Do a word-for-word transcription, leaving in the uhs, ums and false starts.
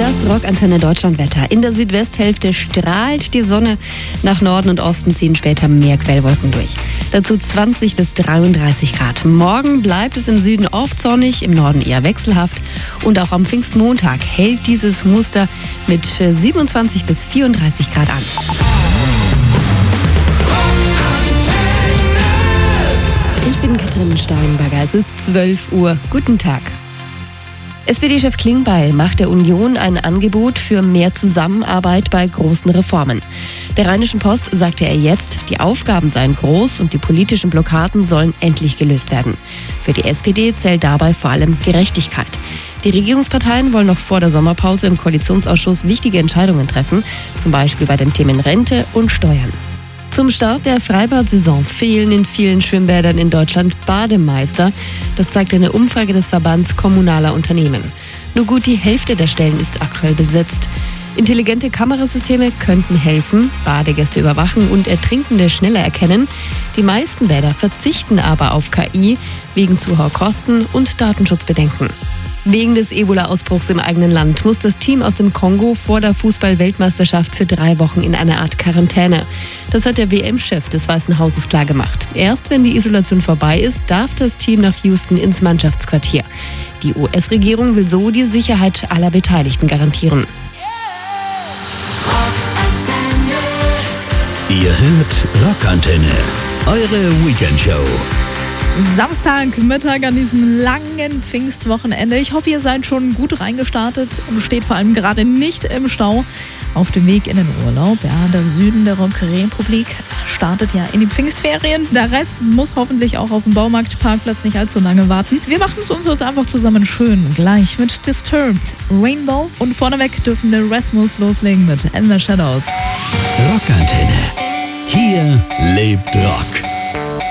Das Rockantenne Deutschlandwetter. In der Südwesthälfte strahlt die Sonne. Nach Norden und Osten ziehen später mehr Quellwolken durch. Dazu zwanzig bis dreiunddreißig Grad. Morgen bleibt es im Süden oft sonnig, im Norden eher wechselhaft. Und auch am Pfingstmontag hält dieses Muster mit siebenundzwanzig bis vierunddreißig Grad an. Ich bin Katrin Steinberger. Es ist zwölf Uhr. Guten Tag. S P D-Chef Klingbeil macht der Union ein Angebot für mehr Zusammenarbeit bei großen Reformen. Der Rheinischen Post sagte er jetzt, die Aufgaben seien groß und die politischen Blockaden sollen endlich gelöst werden. Für die S P D zählt dabei vor allem Gerechtigkeit. Die Regierungsparteien wollen noch vor der Sommerpause im Koalitionsausschuss wichtige Entscheidungen treffen, zum Beispiel bei den Themen Rente und Steuern. Zum Start der Freibad-Saison fehlen in vielen Schwimmbädern in Deutschland Bademeister. Das zeigt eine Umfrage des Verbands kommunaler Unternehmen. Nur gut die Hälfte der Stellen ist aktuell besetzt. Intelligente Kamerasysteme könnten helfen, Badegäste überwachen und Ertrinkende schneller erkennen. Die meisten Bäder verzichten aber auf K I wegen zu hoher Kosten und Datenschutzbedenken. Wegen des Ebola-Ausbruchs im eigenen Land muss das Team aus dem Kongo vor der Fußball-Weltmeisterschaft für drei Wochen in eine Art Quarantäne. Das hat der W M-Chef des Weißen Hauses klargemacht. Erst wenn die Isolation vorbei ist, darf das Team nach Houston ins Mannschaftsquartier. Die U S-Regierung will so die Sicherheit aller Beteiligten garantieren. Ihr hört Rockantenne, eure Weekendshow. Samstagmittag an diesem langen Pfingstwochenende. Ich hoffe, ihr seid schon gut reingestartet und steht vor allem gerade nicht im Stau auf dem Weg in den Urlaub. Ja, der Süden der Rockrepublik startet ja in die Pfingstferien. Der Rest muss hoffentlich auch auf dem Baumarktparkplatz nicht allzu lange warten. Wir machen es uns jetzt einfach zusammen schön. Gleich mit Disturbed, Rainbow und vorneweg dürfen der Rasmus loslegen mit In the Shadows. Rockantenne. Hier lebt Rock.